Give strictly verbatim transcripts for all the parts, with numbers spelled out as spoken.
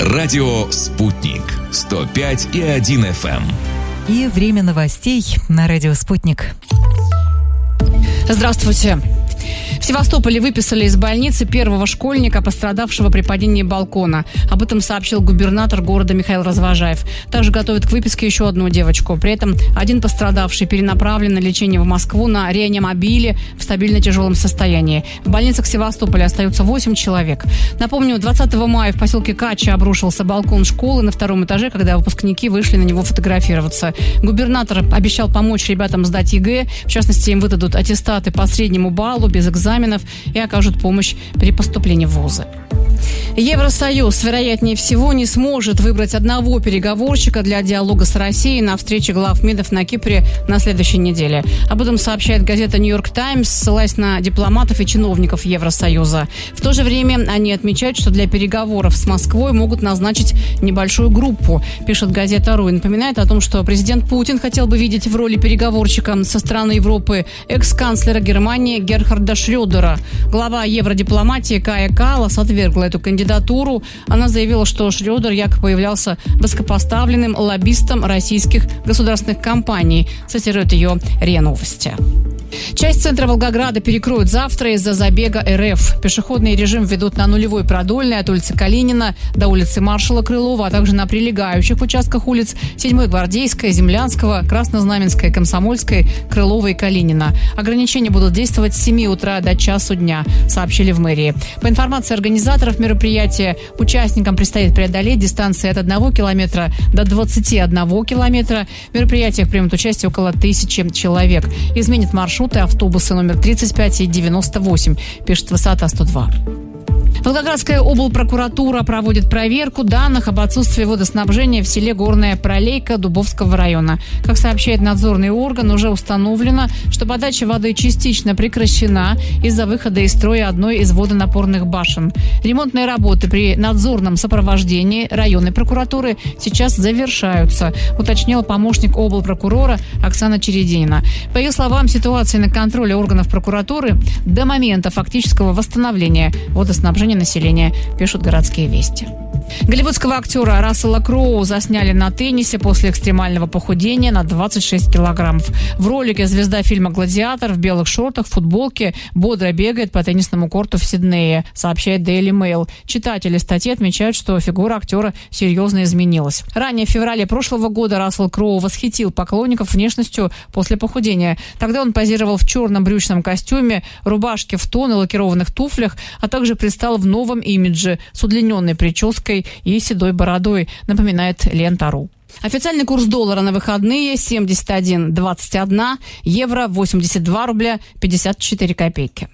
Радио «Спутник». сто пять и один эф эм. И время новостей на радио «Спутник». Здравствуйте. В Севастополе выписали из больницы первого школьника, пострадавшего при падении балкона. Об этом сообщил губернатор города Михаил Развожаев. Также готовят к выписке еще одну девочку. При этом один пострадавший перенаправлен на лечение в Москву на реанимобиле в стабильно тяжелом состоянии. В больницах Севастополя остаются восемь человек. Напомню, двадцатого мая в поселке Кача обрушился балкон школы на втором этаже, когда выпускники вышли на него фотографироваться. Губернатор обещал помочь ребятам сдать ЕГЭ. В частности, им выдадут аттестаты по среднему баллу, без экзаменов, и окажут помощь при поступлении в вузы. Евросоюз, вероятнее всего, не сможет выбрать одного переговорщика для диалога с Россией на встрече глав МИДов на Кипре на следующей неделе. Об этом сообщает газета «Нью-Йорк Таймс», ссылаясь на дипломатов и чиновников Евросоюза. В то же время они отмечают, что для переговоров с Москвой могут назначить небольшую группу, пишет газета «Ру». И напоминает о том, что президент Путин хотел бы видеть в роли переговорщика со стороны Европы экс-канцлера Германии Герхарда Шрёдера. Глава евродипломатии Кая Каллас отвергла эту кандидатуру. Она заявила, что Шрёдер якобы являлся высокопоставленным лоббистом российских государственных компаний. Цитирует ее РИА Новости. Часть центра Волгограда перекроют завтра из-за забега РФ. Пешеходный режим ведут на нулевой Продольной от улицы Калинина до улицы Маршала Крылова, а также на прилегающих участках улиц седьмой Гвардейская, Землянского, Краснознаменская, Комсомольская, Крылова и Калинина. Ограничения будут действовать с семи утра до часу дня, сообщили в мэрии. По информации организаторов мероприятия, участникам предстоит преодолеть дистанции от одного километра до двадцати одного километра. В мероприятиях примут участие около тысячи человек. Изменит маршрут и автобусы номер тридцать пять и девяносто восемь, пишет Высота сто два. Волгоградская облпрокуратура проводит проверку данных об отсутствии водоснабжения в селе Горная Пролейка Дубовского района. Как сообщает надзорный орган, уже установлено, что подача воды частично прекращена из-за выхода из строя одной из водонапорных башен. Ремонтные работы при надзорном сопровождении районной прокуратуры сейчас завершаются, уточнила помощник облпрокурора Оксана Черединина. По ее словам, ситуация на контроле органов прокуратуры до момента фактического восстановления водоснабжения населения, пишут городские вести. Голливудского актера Рассела Кроу засняли на теннисе после экстремального похудения на двадцать шесть килограммов. В ролике звезда фильма «Гладиатор» в белых шортах, футболке бодро бегает по теннисному корту в Сиднее, сообщает Daily Mail. Читатели статьи отмечают, что фигура актера серьезно изменилась. Ранее в феврале прошлого года Рассел Кроу восхитил поклонников внешностью после похудения. Тогда он позировал в черном брючном костюме, рубашке в тон и лакированных туфлях, а также предстал в новом имидже с удлиненной прической и седой бородой, напоминает Лента.ру. Официальный курс доллара на выходные семьдесят один двадцать один, евро восемьдесят два рубля пятьдесят четыре копейки.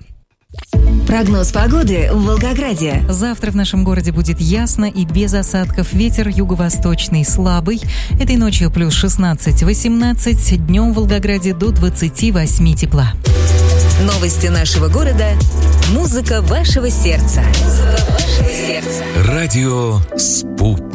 Прогноз погоды в Волгограде. Завтра в нашем городе будет ясно и без осадков. Ветер юго-восточный слабый. Этой ночью плюс шестнадцать-восемнадцать. Днем в Волгограде до двадцати восьми тепла. Новости нашего города. Музыка вашего сердца. Музыка вашего сердца. Радио «Спутник».